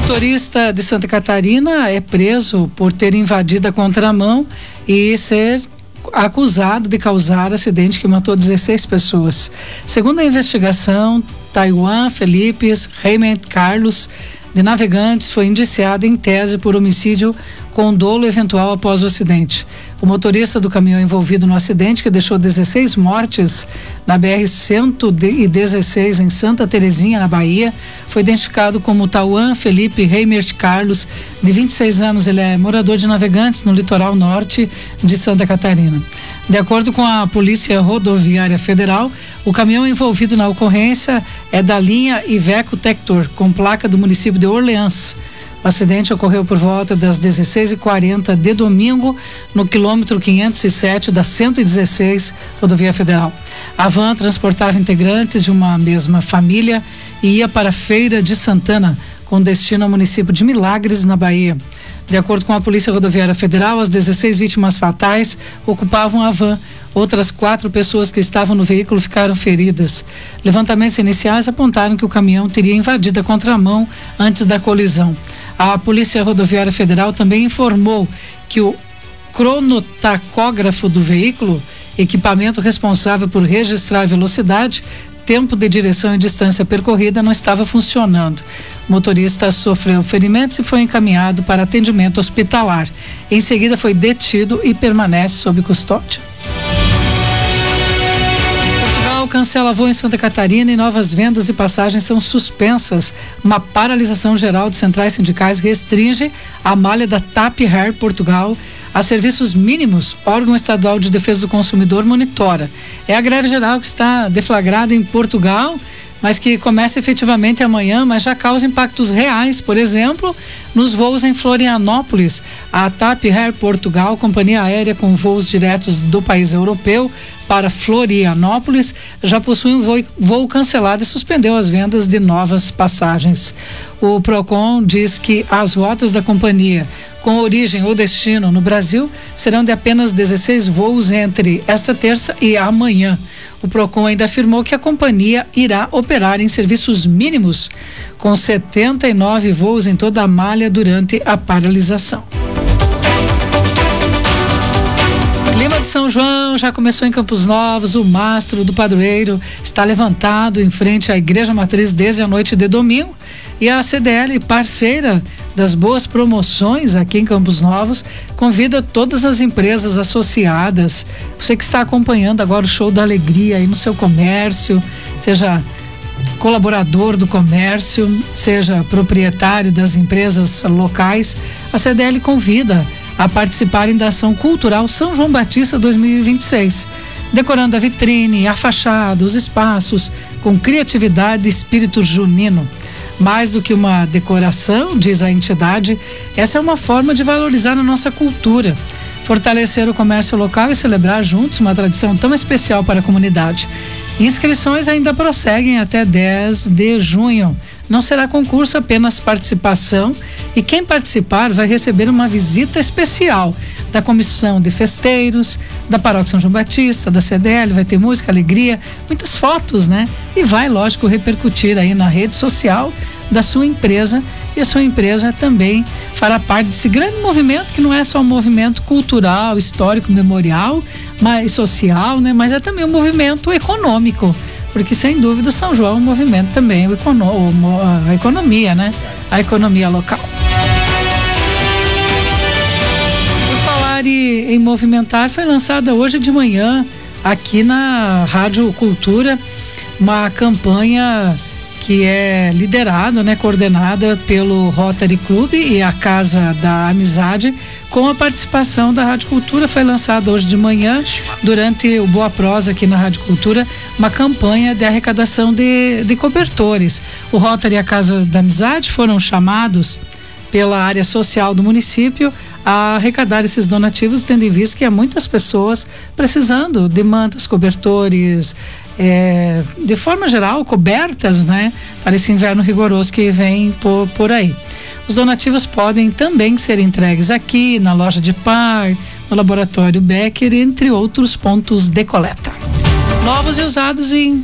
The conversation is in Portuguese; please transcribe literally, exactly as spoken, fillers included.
Motorista de Santa Catarina é preso por ter invadido a contramão e ser acusado de causar acidente que matou dezesseis pessoas. Segundo a investigação, Taiwan Felipe Raymond Carlos, de Navegantes, foi indiciado em tese por homicídio com dolo eventual após o acidente. O motorista do caminhão envolvido no acidente, que deixou dezesseis mortes na B R cento e dezesseis em Santa Terezinha, na Bahia, foi identificado como Taiwan Felipe Reimert Carlos, de vinte e seis anos. Ele é morador de Navegantes, no litoral norte de Santa Catarina. De acordo com a Polícia Rodoviária Federal, o caminhão envolvido na ocorrência é da linha Iveco Tector, com placa do município de Orleans. O acidente ocorreu por volta das dezesseis e quarenta de domingo, no quilômetro quinhentos e sete da cento e dezesseis Rodovia Federal. A van transportava integrantes de uma mesma família e ia para a Feira de Santana, com destino ao município de Milagres, na Bahia. De acordo com a Polícia Rodoviária Federal, as dezesseis vítimas fatais ocupavam a van. Outras quatro pessoas que estavam no veículo ficaram feridas. Levantamentos iniciais apontaram que o caminhão teria invadido a contramão antes da colisão. A Polícia Rodoviária Federal também informou que o cronotacógrafo do veículo, equipamento responsável por registrar velocidade, tempo de direção e distância percorrida, não estava funcionando. O motorista sofreu ferimentos e foi encaminhado para atendimento hospitalar. Em seguida foi detido e permanece sob custódia. Portugal cancela voo em Santa Catarina e novas vendas e passagens são suspensas. Uma paralisação geral de centrais sindicais restringe a malha da TAP Air Portugal a serviços mínimos. Órgão Estadual de Defesa do Consumidor monitora. É a greve geral que está deflagrada em Portugal, mas que começa efetivamente amanhã, mas já causa impactos reais. Por exemplo, nos voos em Florianópolis, a TAP Air Portugal, companhia aérea com voos diretos do país europeu para Florianópolis, já possui um voo, voo cancelado e suspendeu as vendas de novas passagens. O Procon diz que as rotas da companhia com origem ou destino no Brasil serão de apenas dezesseis voos entre esta terça e amanhã. O Procon ainda afirmou que a companhia irá operar em serviços mínimos, com setenta e nove voos em toda a malha durante a paralisação. Clima de São João já começou em Campos Novos. O mastro do padroeiro está levantado em frente à Igreja Matriz desde a noite de domingo. E a C D L, parceira das boas promoções aqui em Campos Novos, convida todas as empresas associadas. Você que está acompanhando agora o Show da Alegria aí no seu comércio, seja colaborador do comércio, seja proprietário das empresas locais, a C D L convida a participarem da ação cultural São João Batista dois mil e vinte e seis, decorando a vitrine, a fachada, os espaços com criatividade e espírito junino. Mais do que uma decoração, diz a entidade, essa é uma forma de valorizar a nossa cultura, fortalecer o comércio local e celebrar juntos uma tradição tão especial para a comunidade. Inscrições ainda prosseguem até dez de junho. Não será concurso, apenas participação, e quem participar vai receber uma visita especial da Comissão de Festeiros, da Paróquia São João Batista, da C D L. Vai ter música, alegria, muitas fotos, né? E vai, lógico, repercutir aí na rede social da sua empresa, e a sua empresa também fará parte desse grande movimento, que não é só um movimento cultural, histórico, memorial, mas social, né? Mas é também um movimento econômico, porque sem dúvida o São João é um movimento também, o econo, a economia, né? A economia local. Por falar em movimentar, foi lançada hoje de manhã aqui na Rádio Cultura uma campanha que é liderada, né, coordenada pelo Rotary Club e a Casa da Amizade, com a participação da Rádio Cultura. Foi lançada hoje de manhã, durante o Boa Prosa aqui na Rádio Cultura, uma campanha de arrecadação de, de cobertores. O Rotary e a Casa da Amizade foram chamados pela área social do município a arrecadar esses donativos, tendo em vista que há muitas pessoas precisando de mantas, cobertores, é, de forma geral, cobertas, né, para esse inverno rigoroso que vem por, por aí. Os donativos podem também ser entregues aqui na loja de par, no Laboratório Becker, entre outros pontos de coleta. Novos e usados em